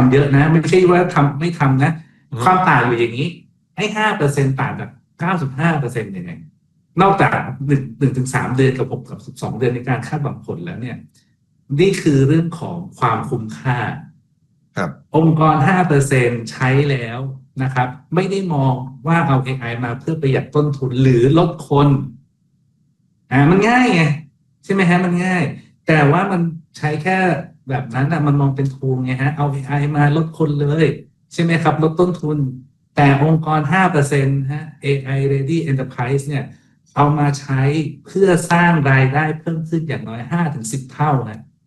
ำเยอะนะไม่ใช่ว่าทำไม่ทำนะความต่างอยู่อย่างนี้ให้ 5% ต่างจาก 95% ยังไงนอกจาก1 ถึง 3 เดือนกับ6 กับ 12 เดือนในการคาดหวังผลแล้วเนี่ยนี่คือเรื่องของความคุ้มค่าครับองค์กร 5% ใช้แล้วนะครับไม่ได้มองว่าเอา AI มาเพื่อประหยัดต้นทุนหรือลดคนมันง่ายไงใช่ไหมฮะมันง่ายแต่ว่ามันใช้แค่แบบนั้นนะมันมองเป็นทูลไงฮะเอา AI มาลดคนเลยใช่ไหมครับลดต้นทุนแต่องค์กร 5% ฮะ AI Ready Enterprise เนี่ยเอามาใช้เพื่อสร้างรายได้เพิ่มขึ้นอย่างน้อย 5-10 เท่า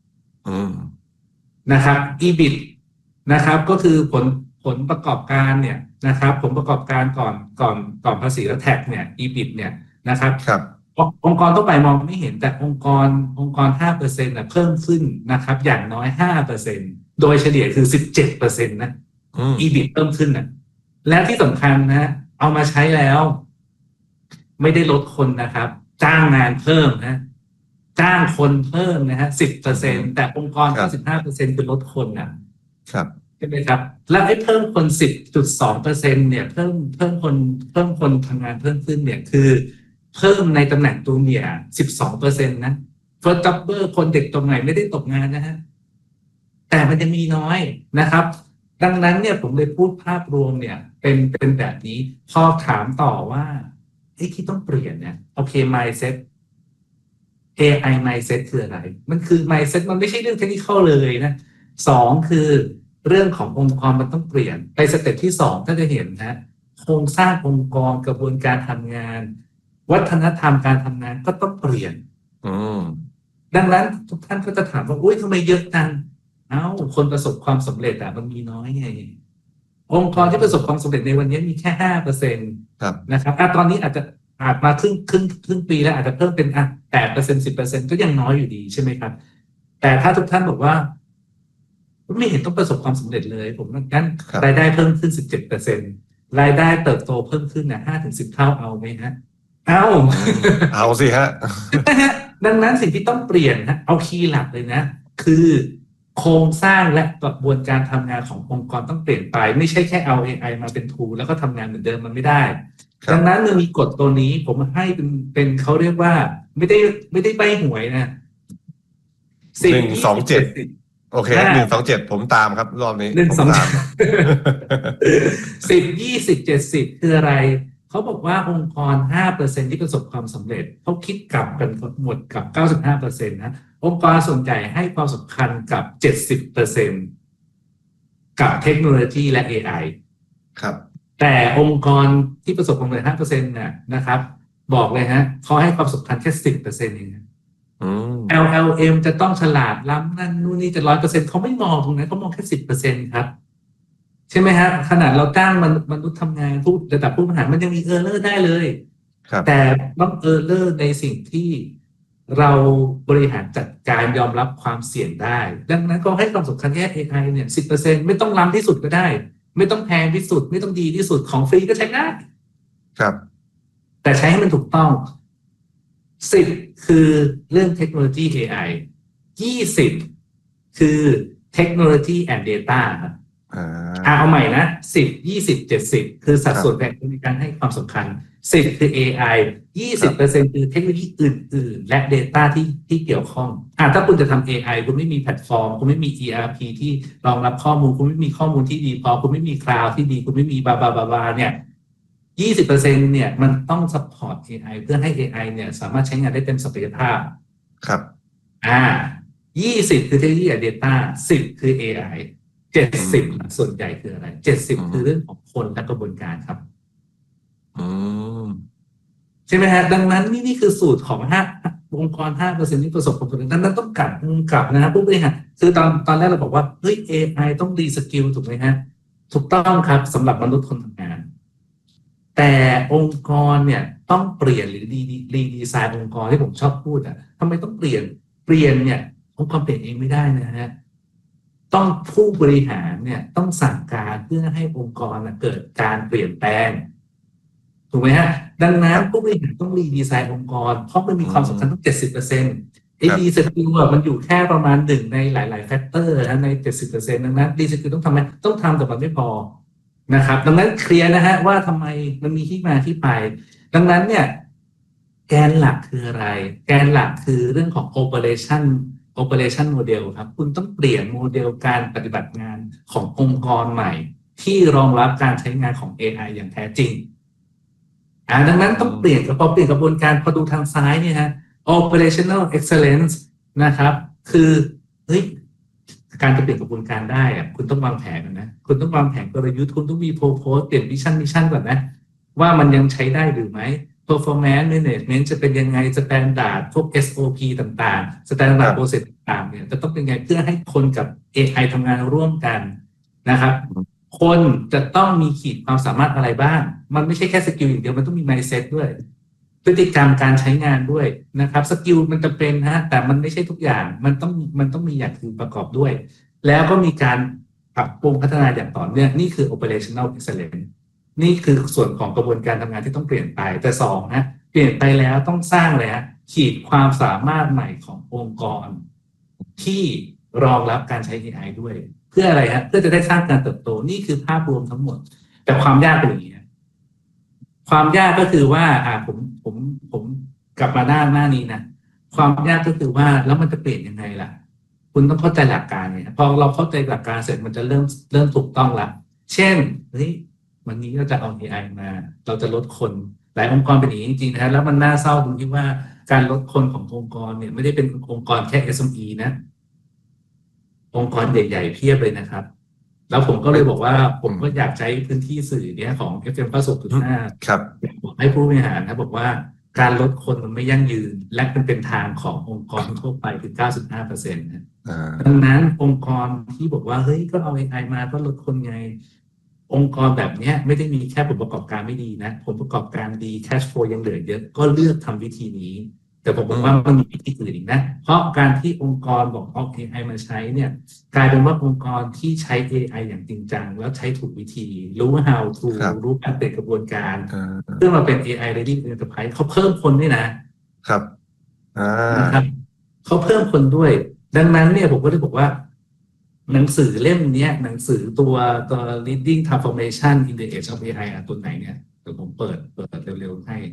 นะครับ EBIT นะครับก็คือผลประกอบการเนี่ยนะครับผลประกอบการก่อนภาษีและแท็กเนี่ย EBIT เนี่ยนะครับองค์กรต้องไปมองไม่เห็นแต่องค์กร 5% นะเพิ่มขึ้นนะครับอย่างน้อย 5% โดยเฉลี่ยคือ 17% นะ EBIT เพิ่มขึ้นนะและที่สำคัญนะเอามาใช้แล้วไม่ได้ลดคนนะครับจ้างงานเพิ่มนะจ้างคนเพิ่มนะฮะ 10% แต่องค์กร 95% คือลดคนนะครับใช่ไหมครับแล้วไอ้เพิ่มคน 10.2% เนี่ยเพิ่มคนทำงานเพิ่มขึ้นเนี่ยคือเพิ่มในตำแหน่งตัวเนี่ย 12% นะ First Jobber คนเด็กตรงไหนไม่ได้ตกงานนะฮะแต่มันจะมีน้อยนะครับดังนั้นเนี่ยผมเลยพูดภาพรวมเนี่ยเป็นแบบนี้พอถามต่อว่าที่ต้องเปลี่ยนเนี่ยโอเค mindset AI mindset คืออะไรมันคือ mindset มันไม่ใช่เรื่อง technical เลยนะ2คือเรื่องขององค์กรมันต้องเปลี่ยนไปสเต็ปที่2ถ้าจะเห็นนะโครงสร้างองค์กรกระบวนการทำงานวัฒนธรรมการทำงานก็ต้องเปลี่ยนดังนั้นทุกท่านก็จะถามว่าอุ้ยทำไมเยอะจังคนประสบความสำเร็จมันมีน้อยไงองค์กรที่ประสบความสำเร็จในวันนี้มีแค่ 5% นะครับตอนนี้อาจมาครึ่งปีแล้วอาจจะเพิ่มเป็น8% 10% ก็ยังน้อยอยู่ดีใช่ไหมครับแต่ถ้าทุกท่านบอกว่าไม่เห็นต้องประสบความสำเร็จเลยผมงั้นรายได้เพิ่มขึ้น 17% รายได้เติบโตเพิ่มขึ้น5-10 เท่าเอาไหมฮะเอาสิฮะดังนั้นสิ่งที่ต้องเปลี่ยนนะเอาคีย์หลักเลยนะคือโครงสร้างและกระบวนการทำงานขององค์กรต้องเปลี่ยนไปไม่ใช่แค่เอา AI มาเป็น tool แล้วก็ทำงานเหมือนเดิมมันไม่ได้ดังนั้นเมื่อมีกฎตัวนี้ผมให้เป็นเขาเรียกว่าไม่ได้ใบหวยนะ 127โอเค127ผมตามครับรอบนี้ผมตาม10 20 70คืออะไรเขาบอกว่าองค์กร 5% ที่ประสบความสำเร็จเขาคิดกลับกันหมดกับ 95% นะองค์กรส่วนใหญ่ให้ความสำคัญกับ 70% กับเทคโนโลยีและ AI ครับแต่องค์กรที่ประสบความสำเร็จ 5% นะครับบอกเลยฮะเขาให้ความสำคัญแค่ 10% เองLLM จะต้องฉลาดล้ำนั่นนู่นนี่จะ 100% เขาไม่มองตรงนั้นเขามองแค่ 10% ครับใช่ไหมฮะขนาดเราจ้างมนุษย์ทำงานผู้ระดับผู้บริหารมันยังมีเออร์เลอร์ได้เลยแต่ต้องเออร์เลอร์ในสิ่งที่เราบริหารจัดการยอมรับความเสี่ยงได้ดังนั้นก็ให้ความสำคัญแค่ AI เนี่ย 10% ไม่ต้องล้ำที่สุดก็ได้ไม่ต้องแพงที่สุดไม่ต้องดีที่สุดของฟรีก็ใช้ได้ครับแต่ใช้ให้มันถูกต้อง10คือเรื่องเทคโนโลยี AI 20คือเทคโนโลยี and data ครับเอาใหม่นะ10 20 70คือสัดส่วนแบ่งในการให้ความสำคัญ10คือ AI 20% คือเทคโนโลยีอื่นๆและ data ที่เกี่ยวข้องถ้าคุณจะทำ AI คุณไม่มีแพลตฟอร์มคุณไม่มี ERP ที่รองรับข้อมูลคุณไม่มีข้อมูลที่ดีพอคุณไม่มีคลาวด์ที่ดีคุณไม่มีบาเนี่ย20% เนี่ยมันต้อง support AI เพื่อให้ AI เนี่ยสามารถใช้งานได้เต็มศักยภาพครับ 20คือเทคโนโลยี data 10คือ AI 70ส่วนใหญ่คืออะไร70คือเรื่องของคนและกระบวนการครับใช่ไหมฮะดังนั้นนี่คือสูตรขององค์กร 5% ที่ประสบความสำเร็จดังนั้นต้องกลับนะครับผู้บริหารคือตอนแรกเราบอกว่าเฮ้ย AI ต้องรีสกิลถูกไหมฮะถูกต้องครับสำหรับมนุษย์คนทำงานแต่องค์กรเนี่ยต้องเปลี่ยนหรือรีดีไซน์องค์กรที่ผมชอบพูดทำไมต้องเปลี่ยนเนี่ยองค์กรเปลี่ยนเองไม่ได้นะฮะต้องผู้บริหารเนี่ยต้องสั่งการเพื่อให้องค์กรเกิดการเปลี่ยนแปลงถูกไหมฮะดังนั้นผู้บริหารต้องรีดีไซน์องค์กรเพราะมันมีความสำคัญต้อง 70% ดีสกิลอะมันอยู่แค่ประมาณ1ในหลายๆแฟกเตอร์นะใน 70%ดังนั้นดีสกิลต้องทำไหมต้องทำแต่มันไม่พอนะครับดังนั้นเคลียร์นะฮะว่าทำไมมันมีที่มาที่ไปดังนั้นเนี่ยแกนหลักคืออะไรแกนหลักคือเรื่องของ operation model ครับคุณต้องเปลี่ยนโมเดลการปฏิบัติงานขององค์กรใหม่ที่รองรับการใช้งานของ AI อย่างแท้จริงดังนั้นต้องเปลี่ยนพอเปลี่ยนกระบวนการพอดูทางซ้ายเนี่ยฮะ operational excellence นะครับคือเฮ้ยการจะเปลี่ยนกระบวนการได้อะคุณต้องวางแผนนะคุณต้องวางแผนกลยุทธ์คุณต้องมี purpose เปลี่ยนมิชชั่นก่อนนะว่ามันยังใช้ได้หรือไม่ performance management จะเป็นยังไง standard พวก SOP ต่างๆ standard process ต่างๆเนี่ยจะต้องเป็นไงเพื่อให้คนกับ AI ทำงานร่วมกันนะครับคนจะต้องมีขีดความสามารถอะไรบ้างมันไม่ใช่แค่สกิลอย่างเดียวมันต้องมี mindset ด้วยพฤติกรรมการใช้งานด้วยนะครับสกิลมันจะเป็นฮะแต่มันไม่ใช่ทุกอย่างมันต้องมีอย่างอื่นประกอบด้วยแล้วก็มีการปรับปรุงพัฒนาอย่างต่อเนื่องนี่คือ operational excellence นี่คือส่วนของกระบวนการทำงานที่ต้องเปลี่ยนไปแต่สองนะเปลี่ยนไปแล้วต้องสร้างเลยฮะขีดความสามารถใหม่ขององค์กรที่รองรับการใช้ AI ด้วยเพื่ออะไรฮะเพื่อจะได้สร้างการเติบโตนี่คือภาพรวมทั้งหมดแต่ความยากเป็นอย่างนี้ความยากก็คือว่าผมกลับมาหน้านี้นะความยากก็คือว่าแล้วมันจะเปลี่ยนยังไงล่ะคุณต้องเข้าใจหลักการเนี่ยพอเราเข้าใจหลักการเสร็จมันจะเริ่มถูกต้องละเช่นเฮ้ยวันนี้เราจะเอา AI มาเราจะลดคนหลายองค์กรเป็นอย่างนี้จริงๆนะแล้วมันน่าเศร้าตรงที่ว่าการลดคนขององค์กรเนี่ยไม่ได้เป็นองค์กรแค่ SME นะองค์กรใหญ่ๆเพียบเลยนะครับแล้วผมก็เลยบอกว่าผมก็อยากใช้พื้นที่สื่อเนี้ยของ FM 90.5 ครับบอกให้ผู้บริหารนะบอกว่าการลดคนมันไม่ยั่งยืนและมันเป็นทางขององค์กรทั่วไปคือ 95% นะดังนั้นองค์กรที่บอกว่าเฮ้ยก็เอา AI มาก็ลดคนไงองค์กรแบบนี้ไม่ได้มีแค่ผลประกอบการไม่ดีนะผลประกอบการดี cash flow ยังเหลือเยอะก็เลือกทำวิธีนี้แต่ผมบอกว่ามันมีวิธีอื่นอีกนะเพราะการที่องค์กรบอกเอา AI มาใช้เนี่ยกลายเป็นว่าองค์กรที่ใช้ AI อย่างจริงจังแล้วใช้ถูกวิธีรู้ how to รู้การเปลี่ยนกระบวนการเพื่อมาเป็น AI ready enterprise เขาเพิ่มคนด้วยนะครับนะครับเขาเพิ่มคนด้วยดังนั้นเนี่ยผมก็เลยบอกว่าหนังสือเล่มนี้หนังสือตัว leading transformation in the age of AI ตัวไหนเนี่ยเดี๋ยวผมเปิดเร็วๆให้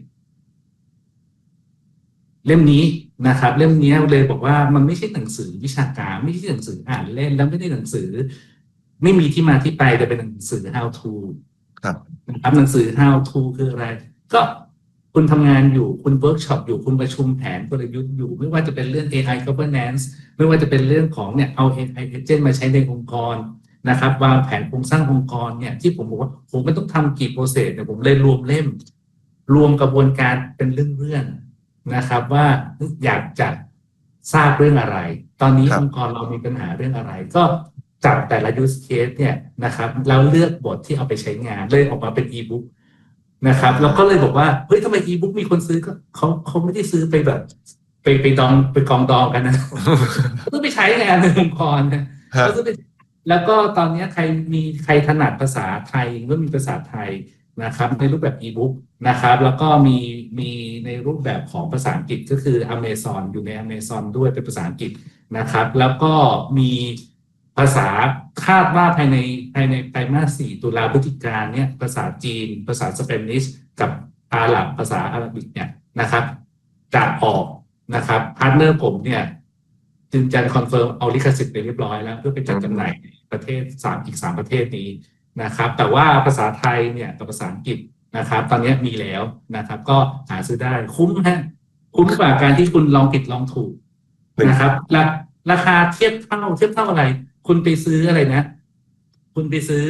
เล่มนี้นะครับเล่มนี้เลยบอกว่ามันไม่ใช่หนังสือวิชาการไม่ใช่หนังสืออ่านเล่นแล้วไม่ได้หนังสือไม่มีที่มาที่ไปแต่เป็นหนังสือ how to ครับนะครับหนังสือ how to คืออะไรก็คุณทำงานอยู่คุณเวิร์กช็อปอยู่คุณประชุมแผนกลยุทธ์อยู่ไม่ว่าจะเป็นเรื่อง AI governance ไม่ว่าจะเป็นเรื่องของเนี่ยเอา AI agent มาใช้ในองค์กรนะครับวางแผนโครงสร้างองค์กรเนี่ยที่ผมบอกว่าผมไม่ต้องทำกี่โปรเซสเนี่ยผมเลยรวมเล่มรวมกระบวนการเป็นเรื่องนะครับว่าอยากจะทราบเรื่องอะไรตอนนี้องค์กรเรามีปัญหาเรื่องอะไรก็จับแต่ละ use case เนี่ยนะครับแล้วเลือกบทที่เอาไปใช้งานเลยออกมาเป็น e-book นะครับแล้วก็เลยบอกว่าเฮ้ยทำไม e-book มีคนซื้อก็เขาไม่ได้ซื้อไปแบบไปดองไปกองดองกันนะเขาซื้อไปใช้งานในองค์กรนะเขาซื้อไปแล้วก็ตอนนี้ใครถนัดภาษาไทยก็มีภาษาไทยนะครับในรูปแบบ e-book นะครับแล้วก็มีในรูปแบบของภาษาอังกฤษก็คือ Amazon อยู่ใน Amazon ด้วยเป็นภาษาอังกฤษนะครับแล้วก็มีภาษาคาดว่าภายในไตรมาส 4 ตุลาพฤศจิกายนเนี่ยภาษาจีนภาษาสเปนิชกับอาหรับภาษาอาหรับิกเนี่ยนะครับจะออกนะครับพาร์ทเนอร์ผมเนี่ยยืนยันคอนเฟิร์มเอาลิขสิทธิ์ไปเรียบร้อยแล้วเพื่อไปจัดจำหน่ายประเทศอีก 3 ประเทศนี้นะครับแต่ว่าภาษาไทยเนี่ยกับภาษาอังกฤษนะครับตอนนี้มีแล้วนะครับก็หาซื้อได้คุ้มฮะคุ้มกว่าการที่คุณลองผิดลองถูกนะครับราคาเทียบเท่าอะไรคุณไปซื้ออะไรนะคุณไปซื้อ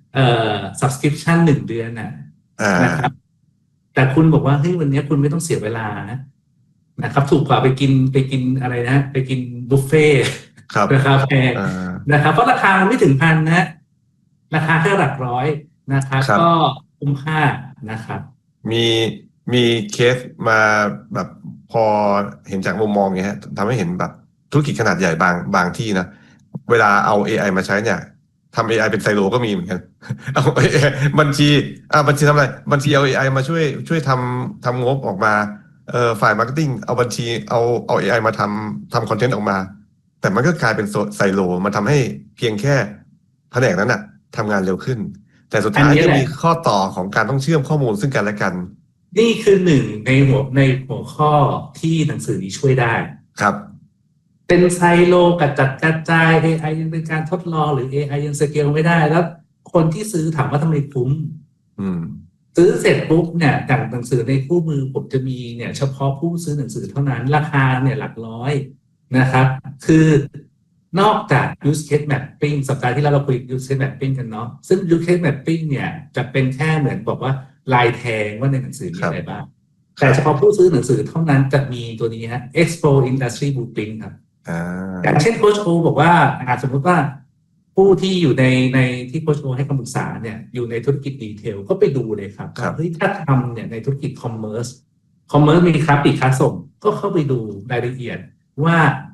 subscription 1 เดือนนะครับแต่คุณบอกว่าเฮ้ยวันนี้คุณไม่ต้องเสียเวลานะครับถูกกว่าไปกินอะไรนะไปกินบุฟเฟ่ราคาแพงนะครับเพราะราคามันไม่ถึงพันนะราคาแค่หลักร้อยนะครับก็คุ้มค่านะครับมีเคสมาแบบพอเห็นจากมุมมองเงี้ยทำให้เห็นแบบธุรกิจขนาดใหญ่บางที่นะเวลาเอา AI มาใช้เนี่ยทำ AI เป็นไซโลก็มีเหมือนกันเอาบัญชีทำอะไรบัญชีเอา AI มาช่วยทำงบออกมาฝ่ายมาร์เก็ตติ้งเอาบัญชีเอา AI มาทำคอนเทนต์ออกมาแต่มันก็กลายเป็นไซโลมันทำให้เพียงแค่แผนกนั้นอะทำงานเร็วขึ้นแต่สุดท้ายก็มีข้อต่อของการต้องเชื่อมข้อมูลซึ่งกันและกันนี่คือหนึ่งในหัวข้อที่หนังสือนี้ช่วยได้ครับเป็นไซโลกระจัดกระจาย AI ยังเป็นการทดลองหรือ AI ยังสเกลไม่ได้แล้วคนที่ซื้อถามว่าทำไมคุ้มซื้อเสร็จปุ๊บเนี่ยจากหนังสือในคู่มือผมจะมีเนี่ยเฉพาะผู้ซื้อหนังสือเท่านั้นราคาเนี่ยหลักร้อยนะครับคือนอกจาก use case mapping สัปดาห์ที่แล้วเราคุย use case mapping กันเนาะซึ่ง use case mapping เนี่ยจะเป็นแค่เหมือนบอกว่าลายแทงว่าในหนังสือมีอะไรบ้างแต่เฉพาะผู้ซื้อหนังสือเท่านั้นจะมีตัวนี้ฮะ Explore Industry Blueprint ครับอย่างเช่นโค้ชโอบอกว่าสมมติว่าผู้ที่อยู่ในที่โค้ชโอให้คำปรึกษาเนี่ยอยู่ในธุรกิจดีเทลก็ไปดูเลยครับเฮ้ยถ้าทำเนี่ยในธุรกิจคอมเมอร์สมีค้าปลีกค้าส่งก็เข้าไปดูรายละเอียดว่า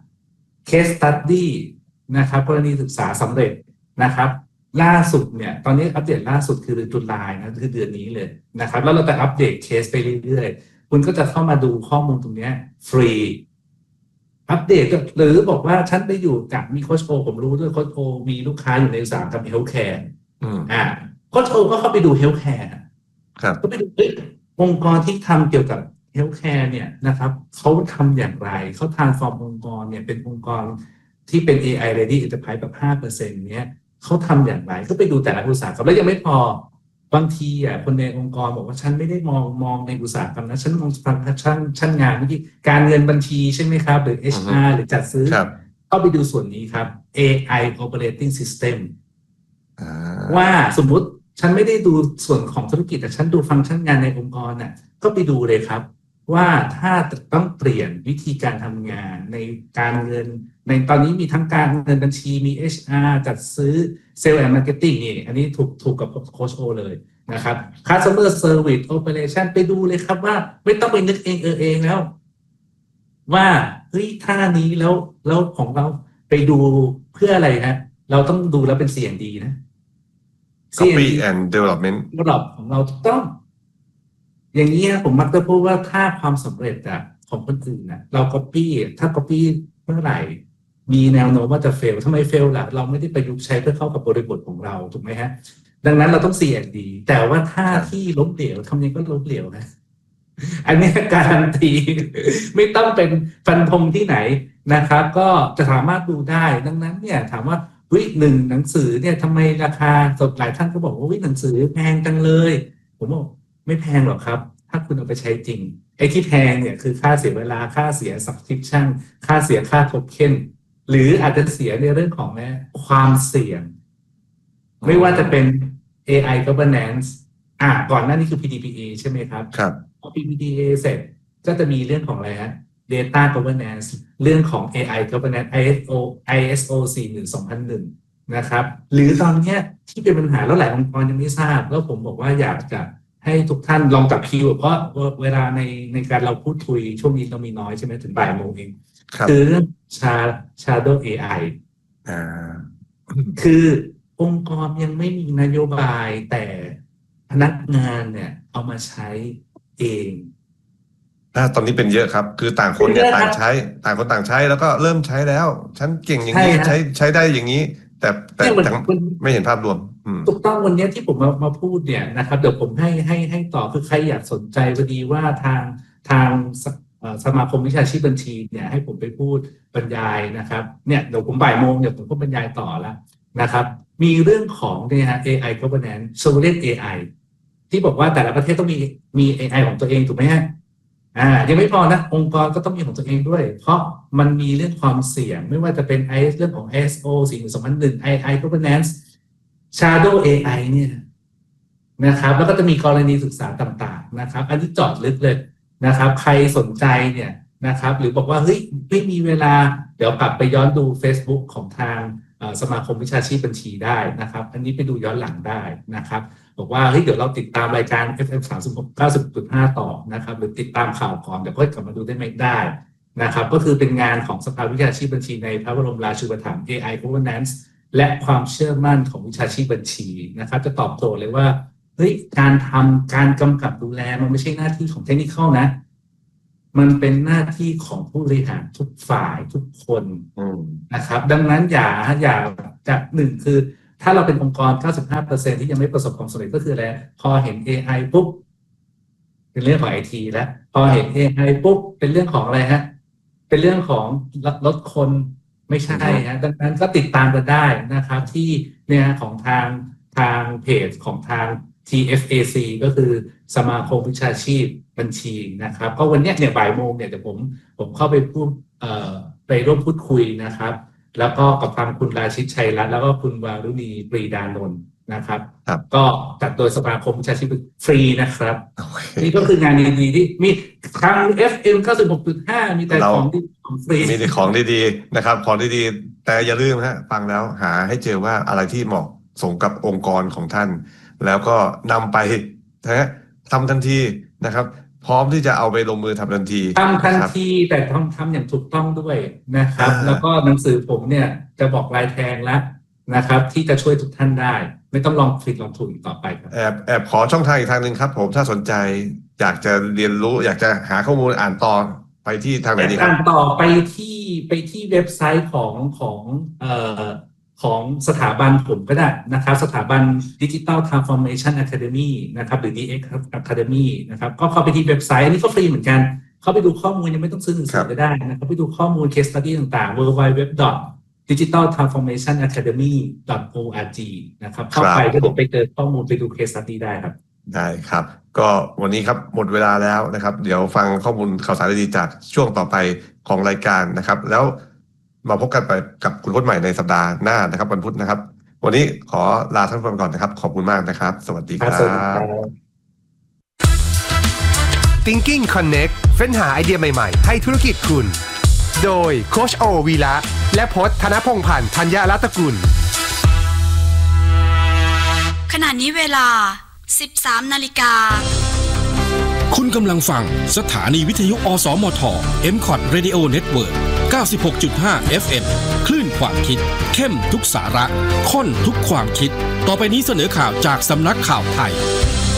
case study นะครับกรณีศึกษาสำเร็จนะครับล่าสุดเนี่ยตอนนี้อัปเดตล่าสุดคือเดือนตุลานะคือเดือนนี้เลยนะครับแล้วเราจะอัปเดตเคสไปเรื่อยๆคุณก็จะเข้ามาดูข้อมูลตรงนี้ฟรีอัปเดตหรือบอกว่าฉันไปอยู่กับมีโค้ชโอผมรู้ด้วยโค้ชโอมีลูกค้าอยู่ในอุตสาหกรรมเฮลท์แคร์โค้ชโอก็เข้าไปดูเฮลท์แคร์ก็ไปดูองค์กรที่ทำเกี่ยวกับเฮลท์แคร์เนี่ยนะครับเขาทำอย่างไรเขาทรานส์ฟอร์มองค์กรเนี่ยเป็นองค์กรที่เป็น AI ready enterprise แบบ 5% เนี้ยเขาทำอย่างไรก็ไปดูแต่ละอุตสาหกรรมแล้วยังไม่พอบางทีคนในองค์กรบอกว่าฉันไม่ได้มองในอุตสาหกรรมนะฉันมองฟังชั้นงานเมื่อกี้การเงินบัญชีใช่ไหมครับหรือ HR หรือจัดซื้อเข้าไปดูส่วนนี้ครับ AI operating system ว่าสมมุติฉันไม่ได้ดูส่วนของธุรกิจแต่ฉันดูฟังก์ชันงานในองค์กรน่ะก็ไปดูเลยครับว่าถ้าต้องเปลี่ยนวิธีการทำงานในการเงินในตอนนี้มีทั้งการเงินบัญชีมี HR จัดซื้อ Sales and Marketing นี่อันนี้ถูกกับโค้ชโอเลยนะครับ Customer Service Operation ไปดูเลยครับว่าไม่ต้องไปนึกเองแล้วว่าเฮ้ยท่านี้แล้วของเราไปดูเพื่ออะไรฮะเราต้องดูแล้วเป็น C&D นะ Copy and Development ของเราต้องอย่างนี้ผมมักจะพูดว่าถ้าความสำเร็จของคนอื่นเรา copy ถ้า copy เมื่อไหร่มีแนวโน้มว่าจะ fail ทำไม fail ล่ะเราไม่ได้ประยุกต์ใช้เพื่อเข้ากับบริบทของเราถูกไหมฮะดังนั้นเราต้อง C&D แต่ว่าถ้าที่ล้มเหลวทำยังก็ล้มเหลวนะอันนี้การันตีไม่ต้องเป็นฟันธงที่ไหนนะครับก็จะสามารถดูได้ดังนั้นเนี่ยถามว่าหนึ่งหนังสือเนี่ยทำไมราคาสดหลายท่านก็บอกว่าหนังสือแพงจังเลยผมบอกไม่แพงหรอกครับถ้าคุณเอาไปใช้จริงไอ้ที่แพงเนี่ยคือค่าเสียเวลาค่าเสีย subscription ค่าเสียค่าโทเค็นหรืออาจจะเสียในเรื่องของความเสี่ยงไม่ว่าจะเป็น AI governance ก่อนหน้านี้คือ PDPA ใช่ไหมครับครับพอ PDPA เสร็จก็จะมีเรื่องของอะไรฮะ Data governance เรื่องของ AI governance ISO 41001นะครับหรือตอนนี้ที่เป็นปัญหาแล้วหลายองค์กรยังไม่ทราบแล้วผมบอกว่าอยากจะให้ทุกท่านลองจับคีย์เพราะเวลาในการเราพูดคุยช่วงนี้เรามีน้อยใช่ไหมถึงบ่ายโมงเองคือเรื่อง Shadow AI คือองค์กรยังไม่มีนโยบายแต่พนักงานเนี่ยเอามาใช้เองตอนนี้เป็นเยอะครับคือต่างคนเนี่ยต่างใช้ต่างคนต่างใช้แล้วก็เริ่มใช้แล้วฉันเก่งอย่างนี้ใช้ได้อย่างนี้แต่ไม่เห็นภาพรวมถูกต้องวันนี้ที่ผมมาพูดเนี่ยนะครับเดี๋ยวผมให้ต่อคือใครอยากสนใจพอดีว่าทางสมาคมวิชาชีพบัญชีเนี่ยให้ผมไปพูดบรรยายนะครับเนี่ยเดี๋ยวผมบ่ายโมงเดี๋ยวผมก็บรรยายต่อแล้วนะครับมีเรื่องของเนี่ยฮะ AI governance sovereign AI ที่บอกว่าแต่ละประเทศต้องมี AI ของตัวเองถูกไหมฮะยังไม่พอนะองค์กรก็ต้องมีของตัวเองด้วยเพราะมันมีเรื่องความเสี่ยงไม่ว่าจะเป็นเรื่องของ ISO 42001 AI governance Shadow AI เนี่ยนะครับแล้วก็จะมีกรณีศึกษาต่างๆนะครับอันนี้เจาะลึกเลยนะครับใครสนใจเนี่ยนะครับหรือบอกว่าเฮ้ยไม่มีเวลาเดี๋ยวกลับไปย้อนดู Facebook ของทางสมาคมวิชาชีพบัญชีได้นะครับอันนี้ไปดูย้อนหลังได้นะครับบอกว่าเฮ้ยเดี๋ยวเราติดตามรายการ FM 90.5 ต่อนะครับหรือติดตามข่าวก่อนเดี๋ยวค่อยกลับมาดูได้ไหมได้นะครับก็คือเป็นงานของสภาวิชาชีพบัญชีในพระบรมราชูปถัมภ์ AI Governance และความเชื่อมั่นของวิชาชีพบัญชีนะครับจะตอบโจทย์เลยว่าเฮ้ยการกำกับดูแลมันไม่ใช่หน้าที่ของเทคนิคนะมันเป็นหน้าที่ของผู้บริหารทุกฝ่ายทุกคนนะครับดังนั้นอย่าจากหนึ่งคือถ้าเราเป็นองค์กร 95% ที่ยังไม่ประสบความสำเร็จก็คืออะไรพอเห็น AI ปุ๊บเป็นเรื่องของ IT แล้วพอเห็น AI ปุ๊บเป็นเรื่องของอะไรฮะเป็นเรื่องของลดคนไม่ใช่ฮะดังนั้นก็ติดตามกันได้นะครับที่เนี่ยของทางเพจของทาง TFAC ก็คือสมาคมวิชาชีพบัญชีนะครับก็วันนี้เนี่ยบ่ายโมงเนี่ยเดี๋ยวผมเข้าไปพูดไปร่วมพูดคุยนะครับแล้วก็กับทางคุณราชิตชัยรัตน์แล้วก็คุณวารุณีปรีดานนท์นะครับก็จัดโดยสมาคมวิชาชีพฟรีนะครับ นี่ก็คืองานดีๆที่มีทาง FM 96.5 มีแต่ของดีของฟรีมีแต่ของดีๆนะครับของดีๆแต่อย่าลืมฮะฟังแล้วหาให้เจอว่าอะไรที่เหมาะสมกับองค์กรของท่านแล้วก็นำไปทำทันทีนะครับพร้อมที่จะเอาไปลงมือทำทันทีทำทันทีแต่ต้องทำอย่างถูกต้องด้วยนะครับแล้วก็หนังสือผมเนี่ยจะบอกลายแทงแล้วนะครับที่จะช่วยทุกท่านได้ไม่ต้องลองผิดลองถูกอีกต่อไปครับแอบขอช่องทางอีกทางนึงครับผมถ้าสนใจอยากจะเรียนรู้อยากจะหาข้อมูลอ่านต่อไปที่ทางไหนดีครับอ่านต่อไปที่เว็บไซต์ของสถาบันผมก็ได้นะครับสถาบัน Digital Transformation Academy นะครับหรือ DX Academy นะครับก็เข้าไปที่เว็บไซต์อันนี้ก็ฟรีเหมือนกันเข้าไปดูข้อมูลยังไม่ต้องซื้อหนังสือก็ได้นะครับไปดูข้อมูล case study ต่างๆ www.digitaltransformationacademy.org นะครับเข้าไปก็ไปเจอข้อมูลไปดู case study ได้ครับได้ครับก็วันนี้ครับหมดเวลาแล้วนะครับเดี๋ยวฟังข้อมูลข่าวสารดีๆจากช่วงต่อไปของรายการนะครับแล้วมาพบกันไปกับคุณพจน์ใหม่ในสัปดาห์หน้านะครับวันพุธนะครับวันนี้ขอลาท่านผู้ฟังก่อนนะครับขอบคุณมากนะครับสวัสดีครับ Thinking Connect เฟ้นหาไอเดียใหม่ๆให้ธุรกิจคุณโดยโค้ชโอวีระและพจน์ธนพงษ์พันธ์ธัญรัตนกุลขณะนี้เวลา 13:00 น. คุณกำลังฟังสถานีวิทยุอสมท MCOT Radio Network 96.5 FM คลื่นความคิดเข้มทุกสาระข้นทุกความคิดต่อไปนี้เสนอข่าวจากสำนักข่าวไทย